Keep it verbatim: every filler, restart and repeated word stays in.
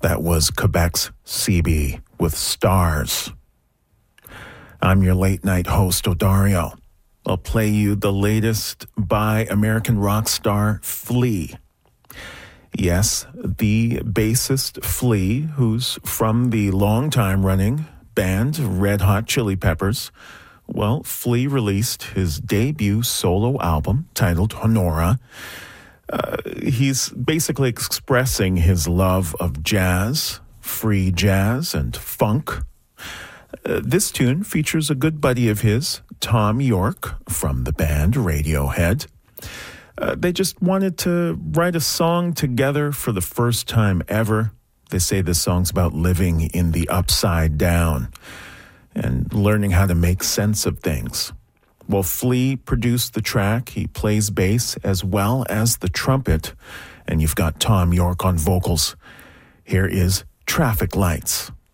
That was Quebec's C B with Stars. I'm your late-night host, Odario. I'll play you the latest by American rock star Flea. Yes, the bassist Flea, who's from the long-time-running band Red Hot Chili Peppers. Well, Flea released his debut solo album titled Honora. Uh, he's basically expressing his love of jazz, free jazz, and funk. Uh, this tune features a good buddy of his, Tom York, from the band Radiohead. Uh, they just wanted to write a song together for the first time ever. They say this song's about living in the upside down and learning how to make sense of things. Well, Flea produced the track. He plays bass as well as the trumpet. And you've got Tom York on vocals. Here is Traffic Lights.